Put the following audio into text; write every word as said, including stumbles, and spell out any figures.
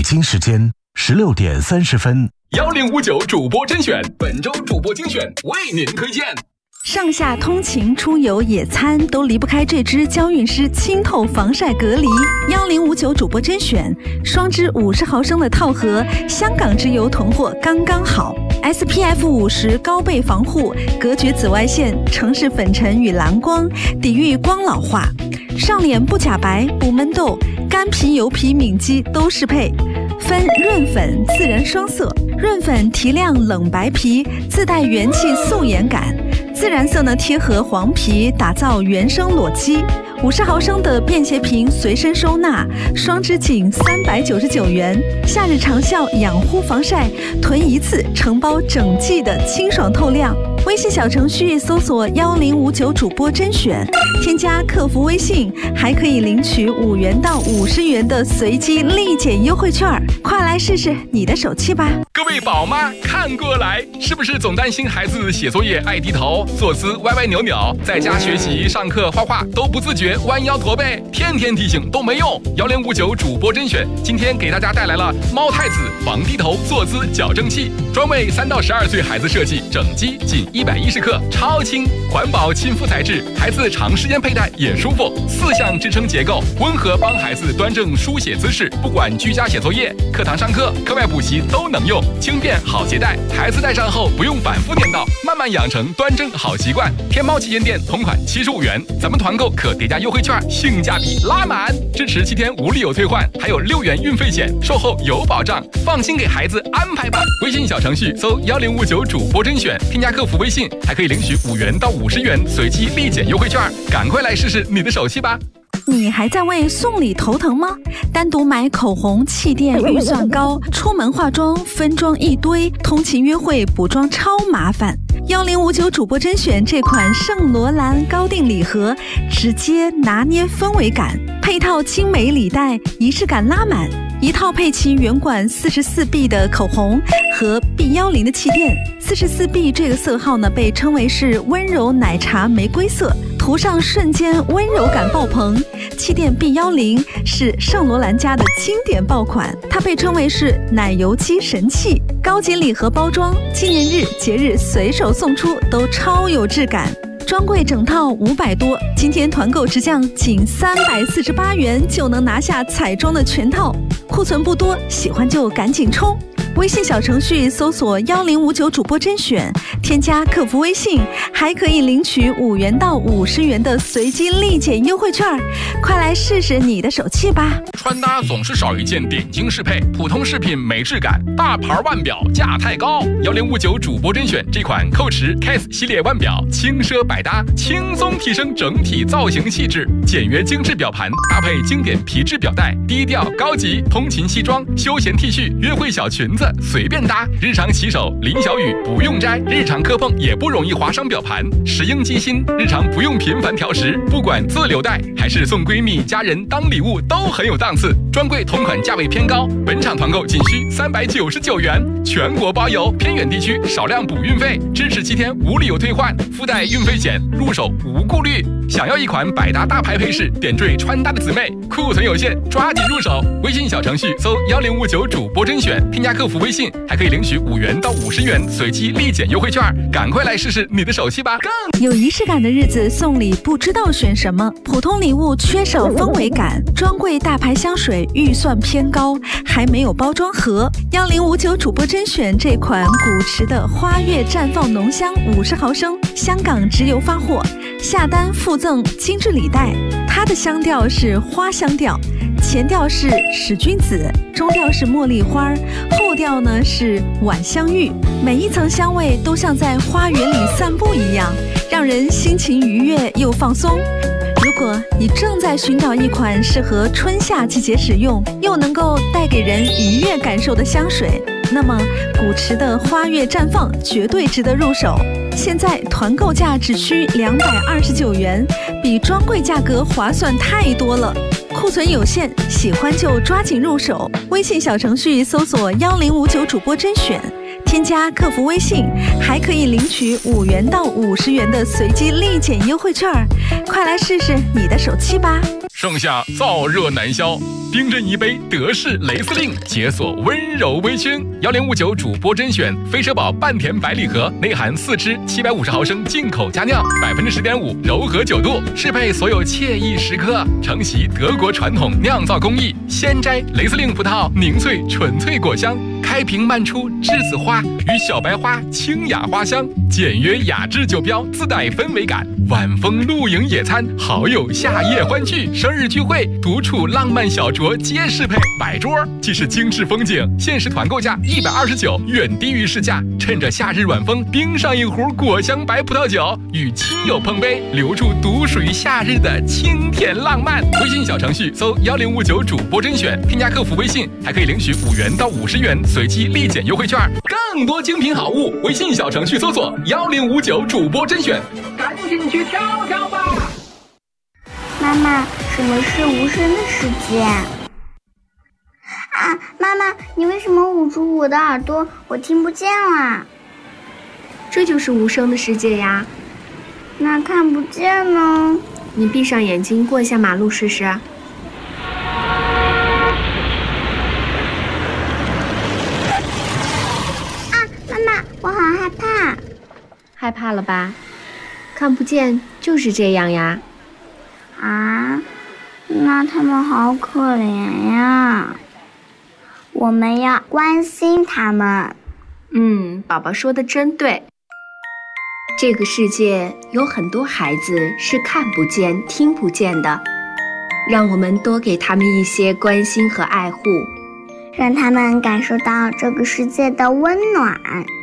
京时间十六点三十分， 幺零五九主播甄选，本周主播精选为您推荐。 上下通勤、出游、野餐都离不开这支娇韵诗清透防晒隔离。幺零五九主播甄选，双支五十毫升的套盒，香港直邮囤货刚刚好。S P F 五十高倍防护，隔绝紫外线、城市粉尘与蓝光，抵御光老化。上脸不假白、不闷痘，干皮、油皮、敏肌都适配。分润粉、自然双色，润粉提亮冷白皮，自带元气素颜感。自然色呢贴合黄皮，打造原生裸肌。五十毫升的便携瓶随身收纳，双支仅三百九十九元。夏日长效养护防晒，囤一次承包整季的清爽透亮。微信小程序搜索幺零五九主播甄选，添加客服微信，还可以领取五元到五十元的随机立减优惠券，快来试试你的手气吧！ 各位宝妈看过来，是不是总担心孩子写作业爱低头，坐姿歪歪扭扭，在家学习、上课、画画都不自觉弯腰驼背，天天提醒都没用？幺零五九主播甄选今天给大家带来了猫太子防低头坐姿矫正器，专为三到十二岁孩子设计，整机仅一百一十克，超轻，环保亲肤材质，孩子长时间佩戴也舒服。四项支撑结构，温和帮孩子端正书写姿势，不管居家写作业、课堂上课、课外补习都能用，轻便好携带，孩子戴上后不用反复颠倒，慢慢养成端正好习惯。天猫旗舰店同款七十五元，咱们团购可叠加优惠券，性价比拉满，支持七天无理由退换，还有六元运费险，售后有保障，放心给孩子安排吧。微信小程序搜幺零五九主播甄选，添加客服微信，还可以领取五元到五十元随机立减优惠券，赶快来试试你的手气吧！ 你还在为送礼头疼吗？单独买口红、气垫预算高，出门化妆分装一堆，通勤约会补妆超麻烦。幺零五九主播甄选这款圣罗兰高定礼盒，直接拿捏氛围感，配套精美礼袋，仪式感拉满。一套配齐圆管四十四 B 的口红和 B 一零 的气垫。四十四 B 这个色号呢，被称为是温柔奶茶玫瑰色，涂上瞬间温柔感爆棚。气垫 B 一零 是圣罗兰家的经典爆款，它被称为是奶油肌神器。高级礼盒包装，纪念日、节日随手送出都超有质感。专柜整套五百多，今天团购直降仅三百四十八元就能拿下彩妆的全套，库存不多，喜欢就赶紧冲！微信小程序搜索幺零五九主播甄选，添加客服微信，还可以领取五元到五十元的随机立减优惠券，快来试试你的手气吧！ 穿搭总是少一件点睛适配，普通饰品没质感，大牌腕表价太高。幺零五九主播甄选这款蔻驰 Case 系列腕表，轻奢百搭，轻松提升整体造型气质。简约精致表盘搭配经典皮质表带，低调高级，通勤西装、休闲 T 恤、约会小裙子随便搭。日常洗手淋小雨不用摘，日常磕碰也不容易划伤表盘。石英机芯，日常不用频繁调时，不管自留带还是送闺蜜家人当礼物都很有档次。专柜同款价位偏高，本场团购仅需三百九十九元，全国包邮，偏远地区少量补运费，支持七天无理由退换，附带运费险，入手无顾虑。想要一款百搭大牌配饰，点缀穿搭的姊妹，库存有限，抓紧入手。微信小程序搜幺零五九主播甄选，添加客服微信，还可以领取五元到五十元随机立减优惠券，赶快来试试你的手气吧！ 有仪式感的日子送礼不知道选什么，普通礼物缺少氛围感，专柜大牌香水预算偏高，还没有包装盒。幺零五九主播甄选这款古驰的花月绽放浓香五十毫升，香港直邮发货，下单附赠精致礼袋。它的香调是花香调，前调是使君子，中调是茉莉花，后调呢是晚香玉，每一层香味都像在花园里散步一样，让人心情愉悦又放松。如果你正在寻找一款适合春夏季节使用，又能够带给人愉悦感受的香水，那么古驰的花月绽放绝对值得入手。现在团购价只需两百二十九元，比专柜价格划算太多了。库存有限，喜欢就抓紧入手。微信小程序搜索幺零五九主播甄选，添加客服微信，还可以领取五元到五十元的随机立减优惠券，快来试试你的手气吧！ 盛夏燥热难消， 冰镇一杯德式蕾丝令，解锁温柔微醺。幺零五九主播甄选飞车宝半甜百礼盒，内含四支七百五十毫升进口佳酿，百分之十点五柔和酒度，适配所有惬意时刻。承袭德国传统酿造工艺，鲜摘蕾丝令葡萄，凝萃纯粹果香。开瓶漫出栀子花与小白花清雅花香，简约雅致酒标自带氛围感。晚风露营野餐，好友夏夜欢聚，生日聚会，独处浪漫小酌皆适配。摆桌既是精致风景，限时团购价一百二十九，远低于市价。趁着夏日晚风，冰上一壶果香白葡萄酒，与亲友碰杯，留住独属于夏日的清甜浪漫。微信小程序搜幺零五九主播甄选，添加客服微信，还可以领取五元到五十元随机立减优惠券。更多精品好物，微信小程序搜索幺零五九主播甄选，赶紧去挑挑吧。 妈妈，什么是无声的世界？啊，妈妈，你为什么捂住我的耳朵？我听不见啦。 这就是无声的世界呀。 那看不见呢？ 你闭上眼睛过一下马路试试。啊， 妈妈，我好害怕。 害怕了吧？看不见就是这样呀。 啊，那他们好可怜呀。我们要关心他们。 嗯，宝宝说的真对。这个世界有很多孩子是看不见、听不见的，让我们多给他们一些关心和爱护， 让他们感受到这个世界的温暖。